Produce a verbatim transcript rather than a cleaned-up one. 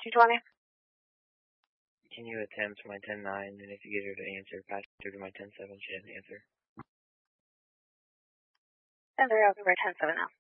two twenty. Can you attempt my ten nine, and if you get her to answer, pass her to my ten seven, she didn't answer. ten three, I'll give her ten seven now.